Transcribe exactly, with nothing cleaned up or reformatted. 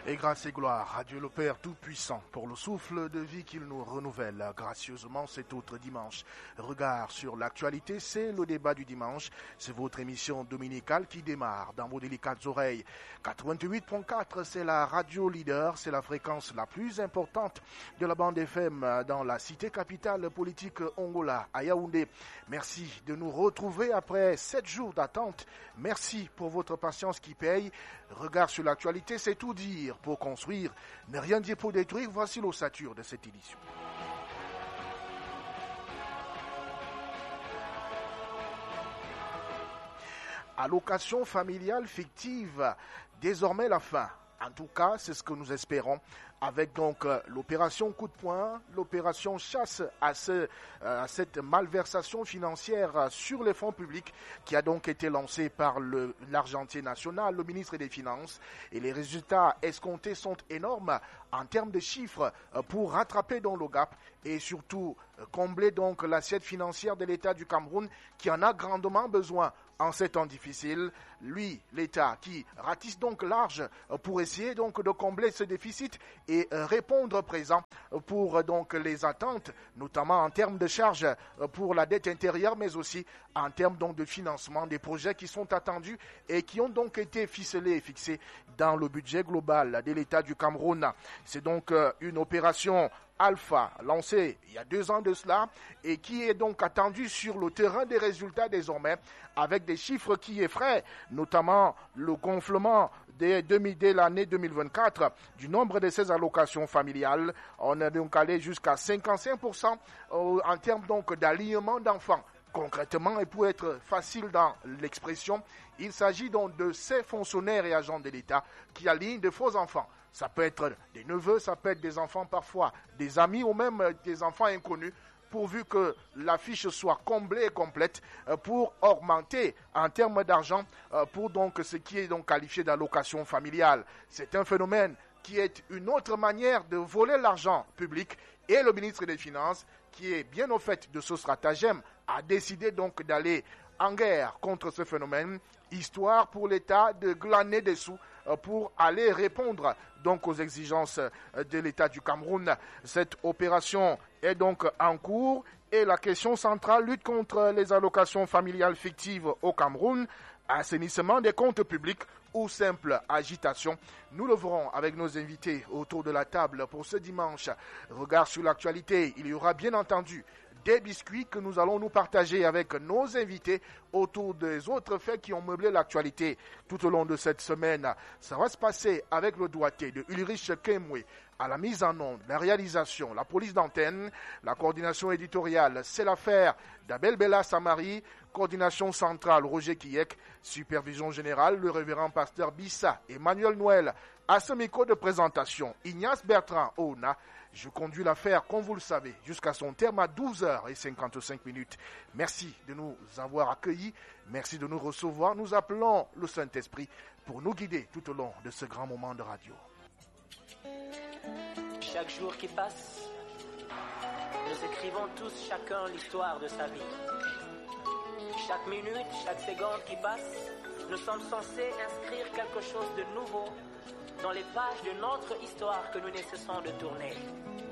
Et grâce et gloire à Dieu le Père Tout-Puissant pour le souffle de vie qu'il nous renouvelle gracieusement cet autre dimanche. Regard sur l'actualité, c'est le débat du dimanche. C'est votre émission dominicale qui démarre dans vos délicates oreilles. quatre-vingt-huit virgule quatre, c'est la radio leader, c'est la fréquence la plus importante de la bande F M dans la cité capitale politique Ongola, à Yaoundé. Merci de nous retrouver après sept jours d'attente. Merci pour votre patience qui paye. Regard sur l'actualité, c'est tout dire pour construire, ne rien dire pour détruire. Voici l'ossature de cette édition. Allocation familiale fictive, désormais la fin. En tout cas, c'est ce que nous espérons avec donc euh, l'opération coup de poing, l'opération chasse à, ce, euh, à cette malversation financière euh, sur les fonds publics qui a donc été lancée par le, l'argentier national, le ministre des Finances. Et les résultats escomptés sont énormes en termes de chiffres euh, pour rattraper donc le gap et surtout euh, combler donc l'assiette financière de l'État du Cameroun qui en a grandement besoin en ces temps difficiles. Lui, l'État qui ratisse donc large pour essayer donc de combler ce déficit et répondre présent pour donc les attentes, notamment en termes de charges pour la dette intérieure, mais aussi en termes donc de financement des projets qui sont attendus et qui ont donc été ficelés et fixés dans le budget global de l'État du Cameroun. C'est donc une opération Alpha, lancé il y a deux ans de cela et qui est donc attendu sur le terrain des résultats désormais avec des chiffres qui effraient, notamment le gonflement dès, dès l'année deux mille vingt-quatre du nombre de ces allocations familiales. On est donc allé jusqu'à cinquante-cinq pour cent en termes donc d'alignement d'enfants. Concrètement, et pour être facile dans l'expression, il s'agit donc de ces fonctionnaires et agents de l'État qui alignent de faux enfants. Ça peut être des neveux, ça peut être des enfants parfois, des amis ou même des enfants inconnus, pourvu que la fiche soit comblée et complète pour augmenter en termes d'argent pour donc ce qui est donc qualifié d'allocation familiale. C'est un phénomène qui est une autre manière de voler l'argent public et le ministre des Finances, qui est bien au fait de ce stratagème, a décidé donc d'aller en guerre contre ce phénomène, histoire pour l'État de glaner des sous pour aller répondre donc aux exigences de l'État du Cameroun. Cette opération est donc en cours et la question centrale, lutte contre les allocations familiales fictives au Cameroun, assainissement des comptes publics ou simple agitation. Nous le verrons avec nos invités autour de la table pour ce dimanche. Regard sur l'actualité, il y aura bien entendu des biscuits que nous allons nous partager avec nos invités autour des autres faits qui ont meublé l'actualité tout au long de cette semaine. Ça va se passer avec le doigté de Ulrich Kemwe à la mise en onde, la réalisation, la police d'antenne, la coordination éditoriale, c'est l'affaire d'Abel Bella Samari, coordination centrale Roger Kiyek, supervision générale le révérend pasteur Bissa Emmanuel Noël, à ce micro de présentation Ignace Bertrand Ouna. Je conduis l'affaire, comme vous le savez, jusqu'à son terme à douze heures cinquante-cinq minutes. Merci de nous avoir accueillis, merci de nous recevoir. Nous appelons le Saint-Esprit pour nous guider tout au long de ce grand moment de radio. Chaque jour qui passe, nous écrivons tous chacun l'histoire de sa vie. Chaque minute, chaque seconde qui passe, nous sommes censés inscrire quelque chose de nouveau dans les pages de notre histoire que nous ne cessons de tourner.